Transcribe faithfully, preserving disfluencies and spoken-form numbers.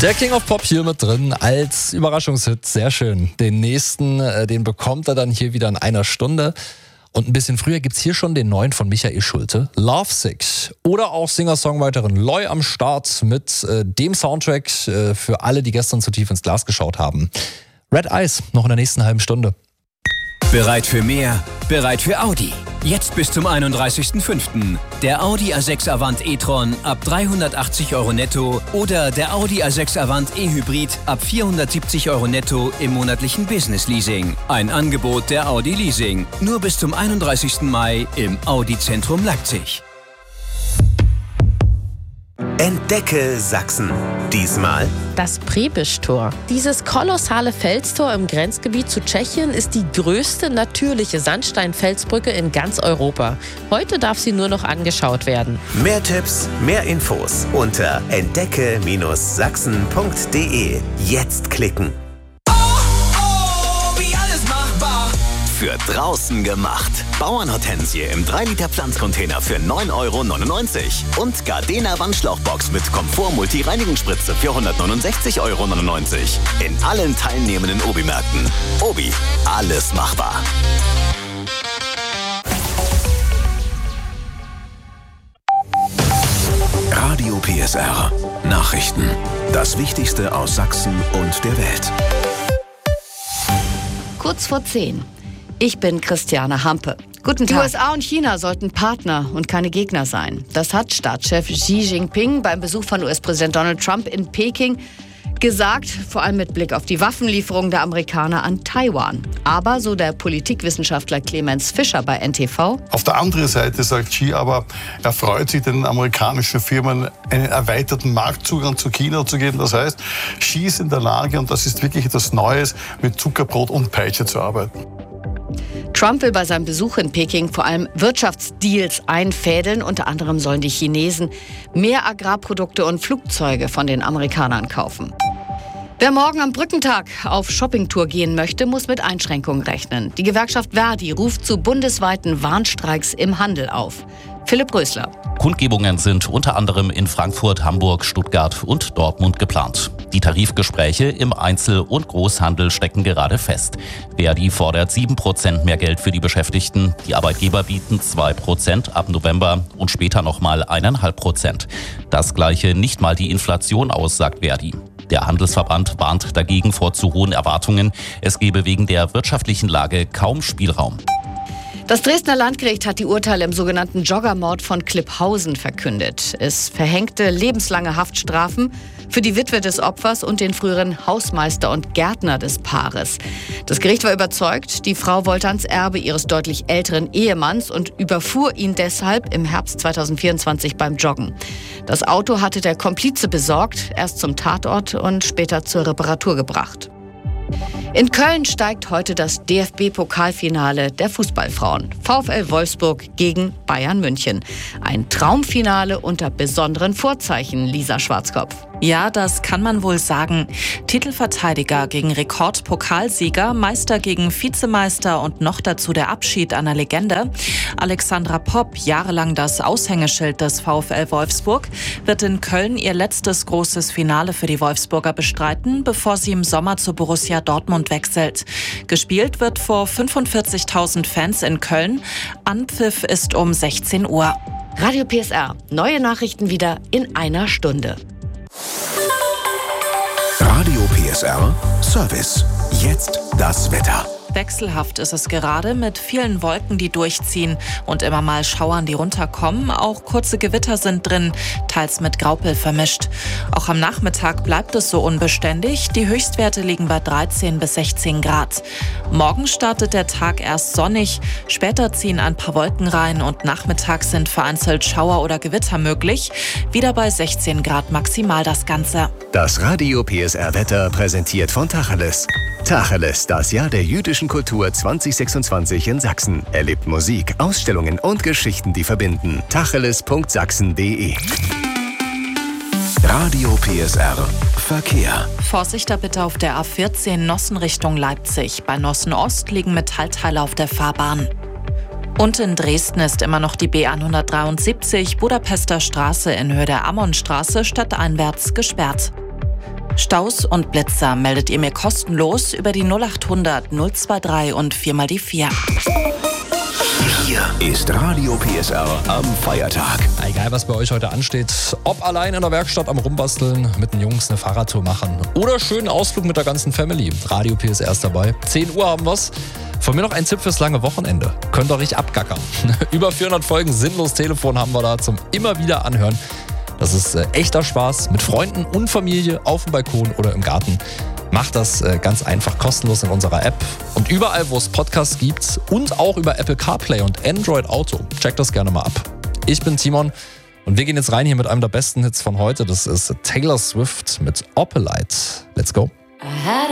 Der King of Pop hier mit drin als Überraschungshit. Sehr schön. Den nächsten, äh, den bekommt er dann hier wieder in einer Stunde. Und ein bisschen früher gibt's hier schon den neuen von Michael Schulte, Lovesick. Oder auch Singer-Songwriterin Loy am Start mit äh, dem Soundtrack äh, für alle, die gestern zu tief ins Glas geschaut haben. Red Eyes, noch in der nächsten halben Stunde. Bereit für mehr? Bereit für Audi. Jetzt bis zum einunddreißigsten fünften Der Audi A sechs Avant e-tron ab dreihundertachtzig Euro netto oder der Audi A sechs Avant e-Hybrid ab vierhundertsiebzig Euro netto im monatlichen Business Leasing. Ein Angebot der Audi Leasing. Nur bis zum einunddreißigsten Mai im Audi Zentrum Leipzig. Entdecke Sachsen. Diesmal das Prebisch-Tor. Dieses kolossale Felstor im Grenzgebiet zu Tschechien ist die größte natürliche Sandstein-Felsbrücke in ganz Europa. Heute darf sie nur noch angeschaut werden. Mehr Tipps, mehr Infos unter entdecke Sachsen punkt de. Jetzt klicken. Für draußen gemacht. Bauernhortensie im drei Liter Pflanzcontainer für neun Euro neunundneunzig. Und Gardena Wandschlauchbox mit Komfort-Multi-Reinigungsspritze für hundertneunundsechzig Euro neunundneunzig. In allen teilnehmenden Obi-Märkten. Obi, alles machbar. Radio P S R. Nachrichten. Das Wichtigste aus Sachsen und der Welt. Kurz vor zehn. Ich bin Christiane Hampe. Guten Tag. Die U S A und China sollten Partner und keine Gegner sein. Das hat Staatschef Xi Jinping beim Besuch von U S-Präsident Donald Trump in Peking gesagt, vor allem mit Blick auf die Waffenlieferungen der Amerikaner an Taiwan. Aber, so der Politikwissenschaftler Clemens Fischer bei N T V: Auf der anderen Seite sagt Xi aber, er freut sich, den amerikanischen Firmen einen erweiterten Marktzugang zu China zu geben. Das heißt, Xi ist in der Lage, und das ist wirklich etwas Neues, mit Zuckerbrot und Peitsche zu arbeiten. Trump will bei seinem Besuch in Peking vor allem Wirtschaftsdeals einfädeln. Unter anderem sollen die Chinesen mehr Agrarprodukte und Flugzeuge von den Amerikanern kaufen. Wer morgen am Brückentag auf Shoppingtour gehen möchte, muss mit Einschränkungen rechnen. Die Gewerkschaft Verdi ruft zu bundesweiten Warnstreiks im Handel auf. Philipp Rösler. Kundgebungen sind unter anderem in Frankfurt, Hamburg, Stuttgart und Dortmund geplant. Die Tarifgespräche im Einzel- und Großhandel stecken gerade fest. Verdi fordert sieben Prozent mehr Geld für die Beschäftigten. Die Arbeitgeber bieten zwei Prozent ab November und später nochmal eins Komma fünf Prozent. Das gleiche nicht mal die Inflation aus, sagt Verdi. Der Handelsverband warnt dagegen vor zu hohen Erwartungen. Es gebe wegen der wirtschaftlichen Lage kaum Spielraum. Das Dresdner Landgericht hat die Urteile im sogenannten Joggermord von Klipphausen verkündet. Es verhängte lebenslange Haftstrafen für die Witwe des Opfers und den früheren Hausmeister und Gärtner des Paares. Das Gericht war überzeugt, die Frau wollte ans Erbe ihres deutlich älteren Ehemanns und überfuhr ihn deshalb im Herbst zweitausendvierundzwanzig beim Joggen. Das Auto hatte der Komplize besorgt, erst zum Tatort und später zur Reparatur gebracht. In Köln steigt heute das D F B-Pokalfinale der Fußballfrauen. VfL Wolfsburg gegen Bayern München. Ein Traumfinale unter besonderen Vorzeichen, Lisa Schwarzkopf. Ja, das kann man wohl sagen. Titelverteidiger gegen Rekordpokalsieger, Meister gegen Vizemeister und noch dazu der Abschied einer Legende. Alexandra Popp, jahrelang das Aushängeschild des VfL Wolfsburg, wird in Köln ihr letztes großes Finale für die Wolfsburger bestreiten, bevor sie im Sommer zu Borussia Dortmund wechselt. Gespielt wird vor fünfundvierzigtausend Fans in Köln. Anpfiff ist um sechzehn Uhr. Radio P S R. Neue Nachrichten wieder in einer Stunde. Radio P S R Service. Jetzt das Wetter. Wechselhaft ist es gerade mit vielen Wolken, die durchziehen und immer mal Schauern, die runterkommen. Auch kurze Gewitter sind drin, teils mit Graupel vermischt. Auch am Nachmittag bleibt es so unbeständig. Die Höchstwerte liegen bei dreizehn bis sechzehn Grad. Morgen startet der Tag erst sonnig. Später ziehen ein paar Wolken rein und nachmittags sind vereinzelt Schauer oder Gewitter möglich. Wieder bei sechzehn Grad maximal das Ganze. Das Radio P S R Wetter präsentiert von Tacheles. Tacheles, das Jahr der jüdischen Kultur zwanzig sechsundzwanzig in Sachsen. Erlebt Musik, Ausstellungen und Geschichten, die verbinden. tacheles punkt sachsen punkt de. Radio P S R Verkehr. Vorsicht da bitte auf der A vierzehn Nossen Richtung Leipzig. Bei Nossen Ost liegen Metallteile auf der Fahrbahn. Und in Dresden ist immer noch die B hundertdreiundsiebzig Budapester Straße in Höhe der Ammonstraße stadteinwärts gesperrt. Staus und Blitzer meldet ihr mir kostenlos über die null acht hundert null zwei drei und vier mal die vier. Hier ist Radio P S R am Feiertag. Egal, was bei euch heute ansteht, ob allein in der Werkstatt am Rumbasteln, mit den Jungs eine Fahrradtour machen oder schönen Ausflug mit der ganzen Family. Radio P S R ist dabei. zehn Uhr haben wir's. Von mir noch ein Tipp fürs lange Wochenende. Könnt ihr richtig abgackern. Über vierhundert Folgen Sinnlos Telefon haben wir da zum immer wieder anhören. Das ist äh, echter Spaß mit Freunden und Familie auf dem Balkon oder im Garten. Macht das äh, ganz einfach kostenlos in unserer App und überall, wo es Podcasts gibt und auch über Apple CarPlay und Android Auto. Checkt das gerne mal ab. Ich bin Timon und wir gehen jetzt rein hier mit einem der besten Hits von heute. Das ist Taylor Swift mit Opalite. Let's go.